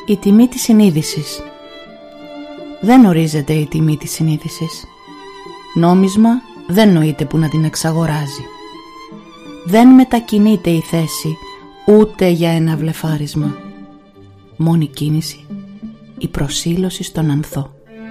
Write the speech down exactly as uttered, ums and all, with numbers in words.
Η τιμή της συνείδησης. Δεν ορίζεται η τιμή της συνείδησης. Νόμισμα δεν νοείται που να την εξαγοράζει. Δεν μετακινείται η θέση ούτε για ένα βλεφάρισμα. Μόνη κίνηση η προσήλωση στον ανθό.